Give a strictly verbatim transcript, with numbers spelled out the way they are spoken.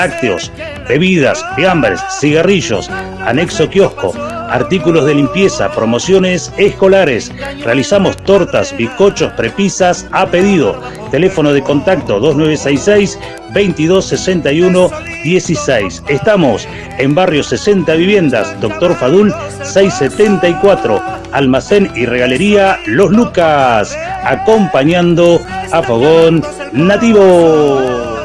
lácteos, bebidas, fiambres, cigarrillos, anexo kiosco, artículos de limpieza, promociones escolares. Realizamos tortas, bizcochos, prepisas a pedido. Teléfono de contacto dos nueve seis seis, veintidós sesenta y uno dieciséis. Estamos en Barrio sesenta Viviendas, Doctor Fadul seiscientos setenta y cuatro. Almacén y regalería Los Lucas, acompañando a Fogón Nativo.